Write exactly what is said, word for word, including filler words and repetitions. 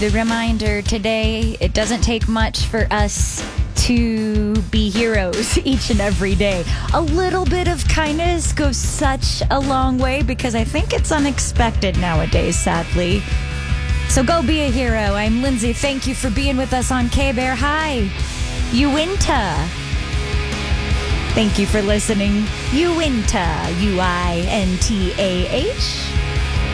The reminder today, it doesn't take much for us to be heroes each and every day. A little bit of kindness goes such a long way because I think it's unexpected nowadays, sadly. So go be a hero. I'm Lindsay. Thank you for being with us on K-Bear. Hi, Uinta. Thank you for listening. Uinta, U I N T A H.